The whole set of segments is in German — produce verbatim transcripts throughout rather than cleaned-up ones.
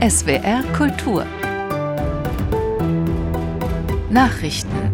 S W R Kultur Nachrichten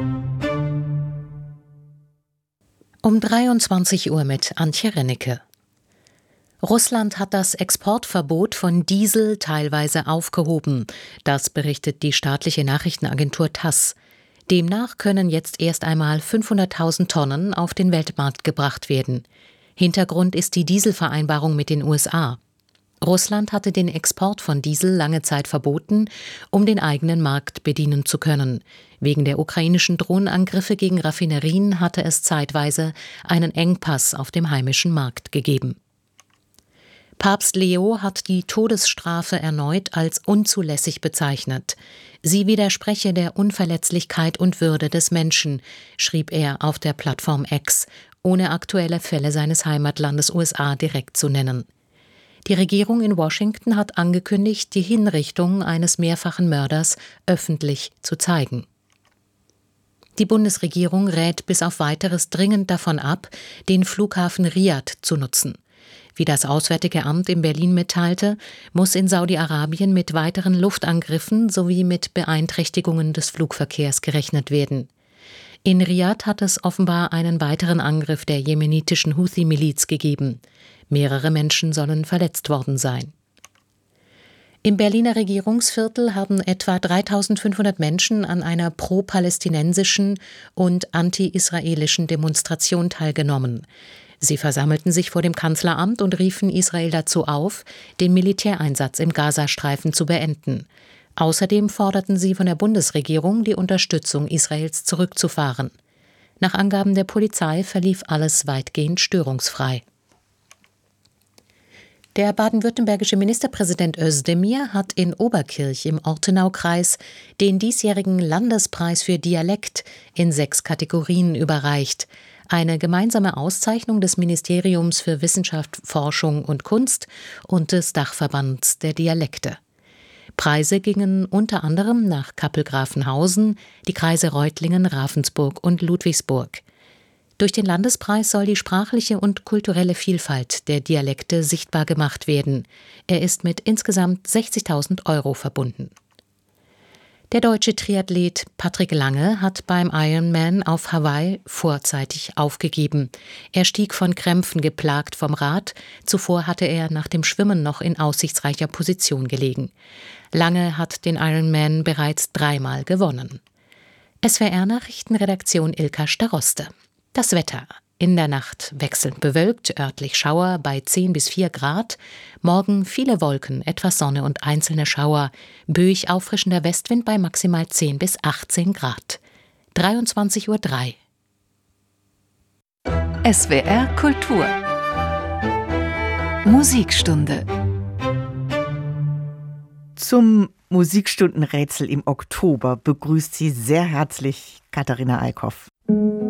um dreiundzwanzig Uhr mit Antje Rennecke. Russland hat das Exportverbot von Diesel teilweise aufgehoben. Das berichtet die staatliche Nachrichtenagentur TASS. Demnach können jetzt erst einmal fünfhunderttausend Tonnen auf den Weltmarkt gebracht werden. Hintergrund ist die Dieselvereinbarung mit den U S A. Russland hatte den Export von Diesel lange Zeit verboten, um den eigenen Markt bedienen zu können. Wegen der ukrainischen Drohnenangriffe gegen Raffinerien hatte es zeitweise einen Engpass auf dem heimischen Markt gegeben. Papst Leo hat die Todesstrafe erneut als unzulässig bezeichnet. Sie widerspreche der Unverletzlichkeit und Würde des Menschen, schrieb er auf der Plattform X, ohne aktuelle Fälle seines Heimatlandes U S A direkt zu nennen. Die Regierung in Washington hat angekündigt, die Hinrichtung eines mehrfachen Mörders öffentlich zu zeigen. Die Bundesregierung rät bis auf Weiteres dringend davon ab, den Flughafen Riad zu nutzen. Wie das Auswärtige Amt in Berlin mitteilte, muss in Saudi-Arabien mit weiteren Luftangriffen sowie mit Beeinträchtigungen des Flugverkehrs gerechnet werden. In Riad hat es offenbar einen weiteren Angriff der jemenitischen Houthi-Miliz gegeben. Mehrere Menschen sollen verletzt worden sein. Im Berliner Regierungsviertel haben etwa dreitausendfünfhundert Menschen an einer pro-palästinensischen und anti-israelischen Demonstration teilgenommen. Sie versammelten sich vor dem Kanzleramt und riefen Israel dazu auf, den Militäreinsatz im Gazastreifen zu beenden. Außerdem forderten sie von der Bundesregierung, die Unterstützung Israels zurückzufahren. Nach Angaben der Polizei verlief alles weitgehend störungsfrei. Der baden-württembergische Ministerpräsident Özdemir hat in Oberkirch im Ortenaukreis den diesjährigen Landespreis für Dialekt in sechs Kategorien überreicht. Eine gemeinsame Auszeichnung des Ministeriums für Wissenschaft, Forschung und Kunst und des Dachverbands der Dialekte. Preise gingen unter anderem nach Kappel-Grafenhausen, die Kreise Reutlingen, Ravensburg und Ludwigsburg. Durch den Landespreis soll die sprachliche und kulturelle Vielfalt der Dialekte sichtbar gemacht werden. Er ist mit insgesamt sechzigtausend Euro verbunden. Der deutsche Triathlet Patrick Lange hat beim Ironman auf Hawaii vorzeitig aufgegeben. Er stieg von Krämpfen geplagt vom Rad. Zuvor hatte er nach dem Schwimmen noch in aussichtsreicher Position gelegen. Lange hat den Ironman bereits dreimal gewonnen. S W R-Nachrichtenredaktion Ilka Staroste. Das Wetter. In der Nacht wechselnd bewölkt, örtlich Schauer bei zehn bis vier Grad. Morgen viele Wolken, etwas Sonne und einzelne Schauer. Böig auffrischender Westwind bei maximal zehn bis achtzehn Grad. dreiundzwanzig Uhr drei. S W R Kultur Musikstunde. Zum Musikstundenrätsel im Oktober begrüßt sie sehr herzlich Katharina Eickhoff.